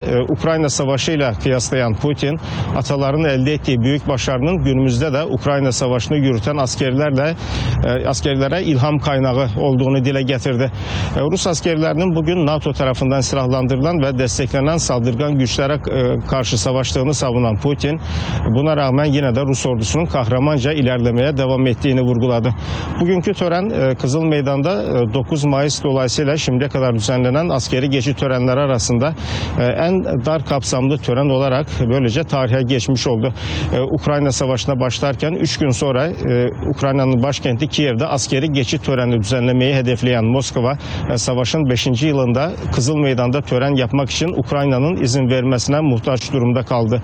Ukrayna Savaşı ile kıyaslayan Putin, atalarının elde ettiği büyük başarının günümüzde de Ukrayna Savaşı'nı yürüten askerlere ilham kaynağı olduğunu dile getirdi. Rus askerlerinin bugün NATO tarafından silahlandırılan ve desteklenen saldırgan güçlere karşı savaştığını savunan Putin, buna rağmen yine de Rus ordusunun kahramanca ilerlemeye devam ettiğini vurguladı. Bugünkü tören Kızıl Meydan'da 9 Mayıs dolayısıyla şimdiye kadar düzenlenen askeri geçit törenleri arasında en dar kapsamlı tören olarak böylece tarihe geçmiş oldu. Ukrayna Savaşı'na başlarken 3 gün sonra Ukrayna'nın başkenti Kiev'de askeri geçit töreni düzenlemeyi hedefleyen Moskova, savaşın 5. yılında Kızıl Meydan'da tören yapmak için Ukrayna'nın izin vermesine muhtaç durumda kaldı.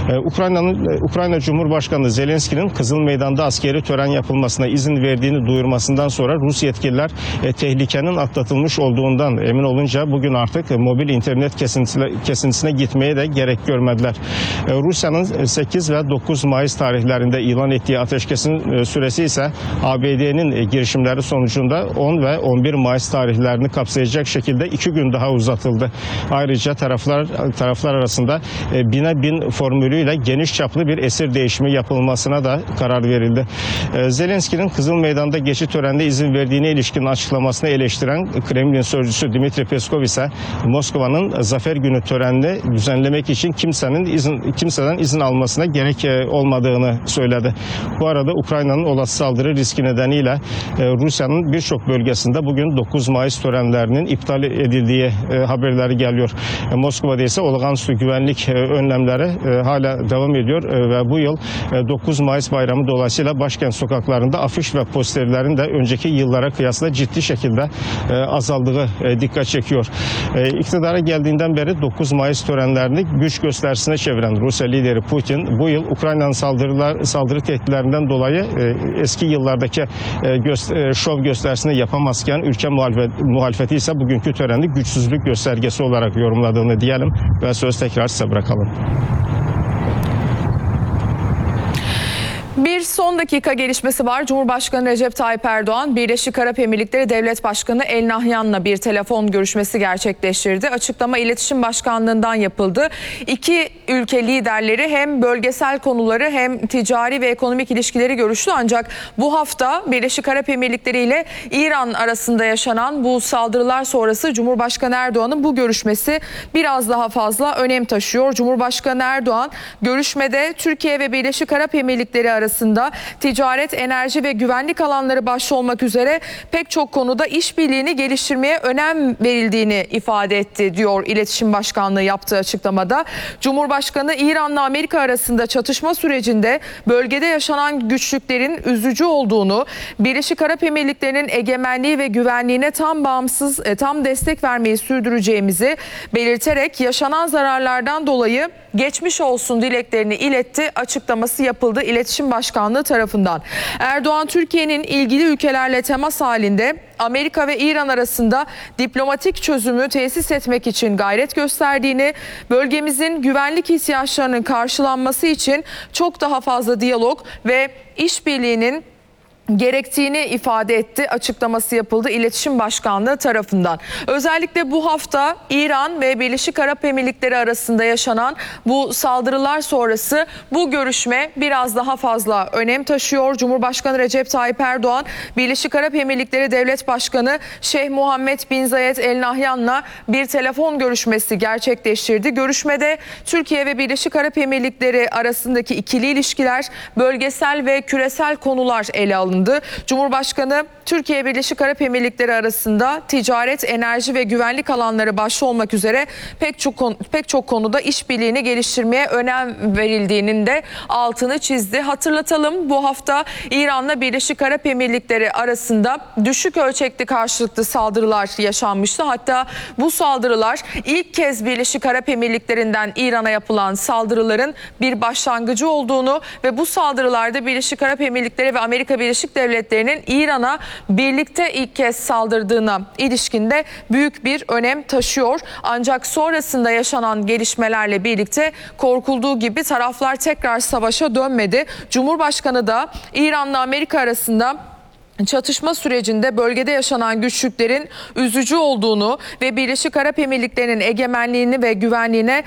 Ukrayna Cumhurbaşkanı Zelenski'nin Kızıl Meydan'da askeri tören yapılmasına izin verdiğini duyurmasından sonra Rus yetkililer tehlikenin atlatılmış olduğundan emin olunca bugün artık mobil internet kesintisine gitmeye de gerek görmediler. Rusya'nın 8 ve 9 Mayıs tarihlerinde ilan ettiği ateşkesin süresi ise ABD'nin girişimleri sonucunda 10 ve 11 Mayıs tarihlerini kapsayacak şekilde 2 gün daha uzatıldı. Ayrıca taraflar arasında 1000'e 1000 formülüyle geniş çaplı bir esir değişimi yapılmasına da karar verildi. Zelenski'nin Kızıl Meydan'da geçit töreninde izin verdiğine ilişkin açıklamasını eleştiren Kremlin sözcüsü Dmitri Peskov ise Moskova'nın Zafer Günü törenini düzenlemek için kimseden izin almasına gerek olmadığını söyledi. Bu arada Ukrayna'nın olası saldırı riski nedeniyle Rusya'nın birçok bölgesinde bugün 9 Mayıs törenlerinin iptal edildiği haberleri geliyor. Moskova'da ise olağanüstü güvenlik önlemleri hala devam ediyor ve bu yıl 9 Mayıs bayramı dolayısıyla başkent sokaklarında afiş ve posterlerin de önceki yıllara kıyasla ciddi şekilde azaldığı dikkat çekiyor. İktidara geldiğinden beri 9 Mayıs törenlerini güç gösterisine çeviren Rusya lideri Putin bu yıl Ukrayna'nın saldırı tehditlerinden dolayı eski yıllardaki şov gösterisini yapamazken ülke muhalefeti ise bugünkü töreni güçsüzlük göstergesi olarak yorumladığını diyelim ve söz tekrar size bırakalım. Bir son dakika gelişmesi var. Cumhurbaşkanı Recep Tayyip Erdoğan, Birleşik Arap Emirlikleri Devlet Başkanı El Nahyan'la bir telefon görüşmesi gerçekleştirdi. Açıklama İletişim Başkanlığı'ndan yapıldı. İki ülke liderleri hem bölgesel konuları hem ticari ve ekonomik ilişkileri görüştü. Ancak bu hafta Birleşik Arap Emirlikleri ile İran arasında yaşanan bu saldırılar sonrası Cumhurbaşkanı Erdoğan'ın bu görüşmesi biraz daha fazla önem taşıyor. Cumhurbaşkanı Erdoğan görüşmede Türkiye ve Birleşik Arap Emirlikleri arasında ticaret, enerji ve güvenlik alanları başta olmak üzere pek çok konuda işbirliğini geliştirmeye önem verildiğini ifade etti, diyor İletişim Başkanlığı yaptığı açıklamada. Cumhurbaşkanı İran'la Amerika arasında çatışma sürecinde bölgede yaşanan güçlüklerin üzücü olduğunu, Birleşik Arap Emirlikleri'nin egemenliği ve güvenliğine tam destek vermeyi sürdüreceğimizi belirterek yaşanan zararlardan dolayı geçmiş olsun dileklerini iletti. Açıklaması yapıldı İletişim Başkanlığı tarafından. Erdoğan, Türkiye'nin ilgili ülkelerle temas halinde Amerika ve İran arasında diplomatik çözümü tesis etmek için gayret gösterdiğini, bölgemizin güvenlik ihtiyaçlarının karşılanması için çok daha fazla diyalog ve işbirliğinin gerektiğini ifade etti. Açıklaması yapıldı İletişim Başkanlığı tarafından. Özellikle bu hafta İran ve Birleşik Arap Emirlikleri arasında yaşanan bu saldırılar sonrası bu görüşme biraz daha fazla önem taşıyor. Cumhurbaşkanı Recep Tayyip Erdoğan, Birleşik Arap Emirlikleri Devlet Başkanı Şeyh Muhammed bin Zayed El Nahyan'la bir telefon görüşmesi gerçekleştirdi. Görüşmede Türkiye ve Birleşik Arap Emirlikleri arasındaki ikili ilişkiler, bölgesel ve küresel konular ele alındı. Cumhurbaşkanı, Türkiye Birleşik Arap Emirlikleri arasında ticaret, enerji ve güvenlik alanları başta olmak üzere pek çok konuda işbirliğini geliştirmeye önem verildiğinin de altını çizdi. Hatırlatalım, bu hafta İran'la Birleşik Arap Emirlikleri arasında düşük ölçekli karşılıklı saldırılar yaşanmıştı. Hatta bu saldırılar ilk kez Birleşik Arap Emirlikleri'nden İran'a yapılan saldırıların bir başlangıcı olduğunu ve bu saldırılarda Birleşik Arap Emirlikleri ve Amerika Birleşik Devletleri'nin İran'a birlikte ilk kez saldırdığına ilişkinde büyük bir önem taşıyor. Ancak sonrasında yaşanan gelişmelerle birlikte korkulduğu gibi taraflar tekrar savaşa dönmedi. Cumhurbaşkanı da İran'la Amerika arasında çatışma sürecinde bölgede yaşanan güçlüklerin üzücü olduğunu ve Birleşik Arap Emirlikleri'nin egemenliğini ve güvenliğine